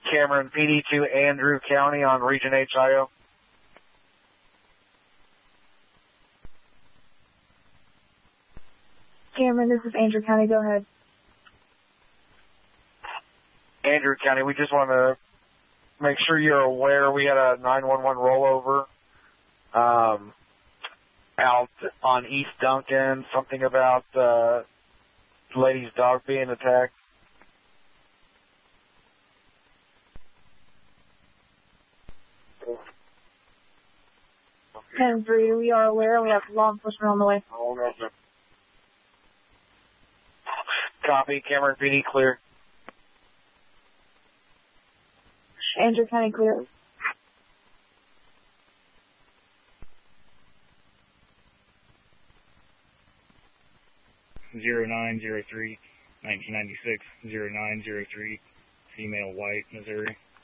Cameron PD to Andrew County on Region HIO. Cameron, this is Andrew County. Go ahead. Andrew County, we just want to make sure you're aware we had a 911 rollover out on East Duncan, something about the lady's dog being attacked. 10-3, we are aware. We have law enforcement on the way. Copy. Cameron PD, clear. Andrew County, clear. (0903) 1996 0903, female, white, Missouri.